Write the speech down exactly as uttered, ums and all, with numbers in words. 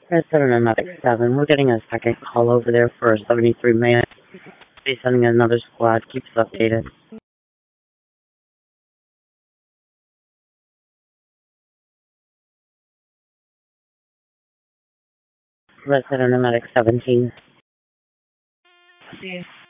Red Center Nomadic seven, we're getting a second call over there for seventy-three minutes. Be sending another squad. Keep us updated. Red Center Nomadic seventeen. See you.